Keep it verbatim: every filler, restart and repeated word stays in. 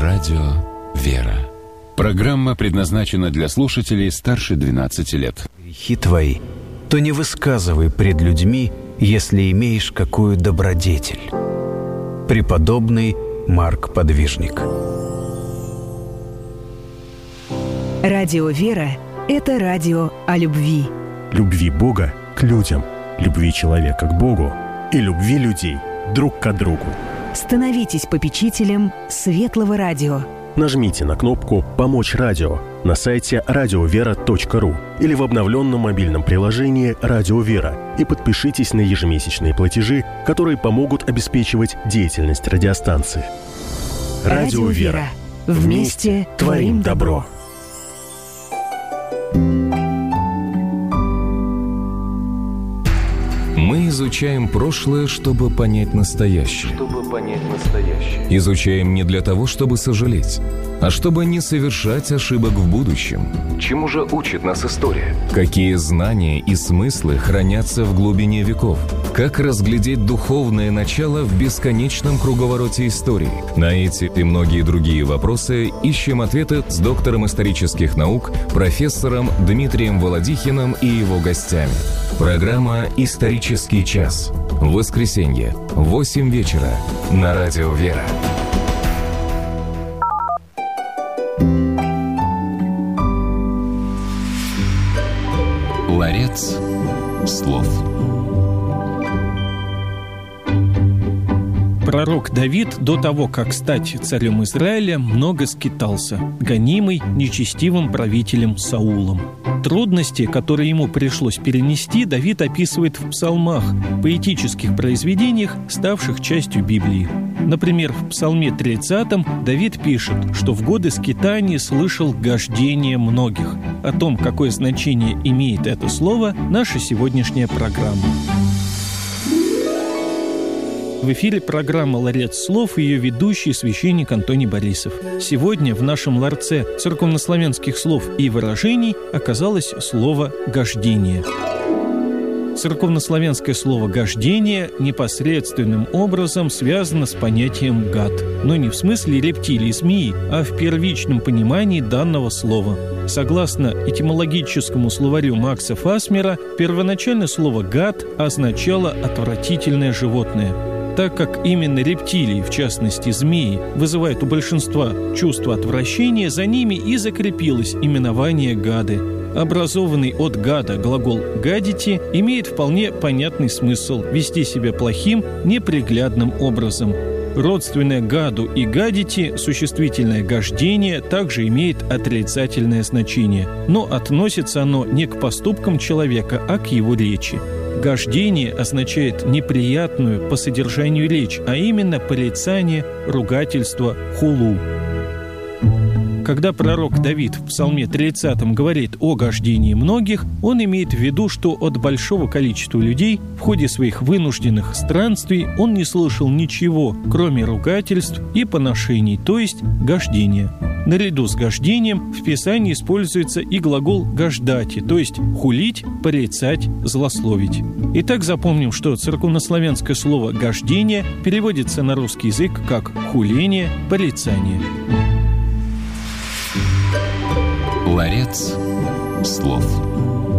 Радио «Вера». Программа предназначена для слушателей старше двенадцати лет. Грехи твои, то не высказывай пред людьми, если имеешь какую добродетель. Преподобный Марк Подвижник. Радио «Вера» — это радио о любви. Любви Бога к людям, любви человека к Богу и любви людей друг к другу. Становитесь попечителем Светлого Радио. Нажмите на кнопку «Помочь радио» на сайте радиовера точка ру или в обновленном мобильном приложении «Радио Вера» и подпишитесь на ежемесячные платежи, которые помогут обеспечивать деятельность радиостанции. Радио Вера. Вместе творим добро. Мы изучаем прошлое, чтобы понять настоящее. Чтобы понять настоящее. Изучаем не для того, чтобы сожалеть, а чтобы не совершать ошибок в будущем. Чему же учит нас история? Какие знания и смыслы хранятся в глубине веков? Как разглядеть духовное начало в бесконечном круговороте истории? На эти и многие другие вопросы ищем ответы с доктором исторических наук, профессором Дмитрием Володихиным и его гостями. Программа «Исторический час». В воскресенье в восемь вечера на Радио «Вера». Ларец слов. Пророк Давид до того, как стать царем Израиля, много скитался, гонимый нечестивым правителем Саулом. Трудности, которые ему пришлось перенести, Давид описывает в псалмах, поэтических произведениях, ставших частью Библии. Например, в Псалме тридцатом Давид пишет, что в годы скитания слышал гождение многих. О том, какое значение имеет это слово, наша сегодняшняя программа. В эфире программа «Ларец слов» и ее ведущий священник Антоний Борисов. Сегодня в нашем ларце церковнославянских слов и выражений оказалось слово «гождение». Церковнославянское слово «гождение» непосредственным образом связано с понятием «гад», но не в смысле рептилии змеи, а в первичном понимании данного слова. Согласно этимологическому словарю Макса Фасмера, первоначально слово «гад» означало «отвратительное животное». Так как именно рептилии, в частности змеи, вызывают у большинства чувство отвращения, за ними и закрепилось именование «гады». Образованный от «гада» глагол «гадите» имеет вполне понятный смысл – вести себя плохим, неприглядным образом. Родственное «гаду» и «гадите» существительное «гождение» также имеет отрицательное значение, но относится оно не к поступкам человека, а к его речи. Гождение означает неприятную по содержанию речь, а именно порицание, ругательство, хулу. Когда пророк Давид в Псалме тридцатом говорит о гождении многих, он имеет в виду, что от большого количества людей в ходе своих вынужденных странствий он не слышал ничего, кроме ругательств и поношений, то есть гождения. Наряду с гождением в Писании используется и глагол «гождати», то есть хулить, порицать, злословить. Итак, запомним, что церковнославянское слово «гождение» переводится на русский язык как «хуление», «порицание». Ларец слов.